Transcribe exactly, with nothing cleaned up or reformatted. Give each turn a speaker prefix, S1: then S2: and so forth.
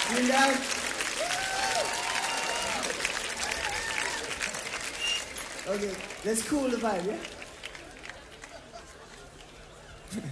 S1: Vielen Dank. Okay, let's cool the vibe, yeah?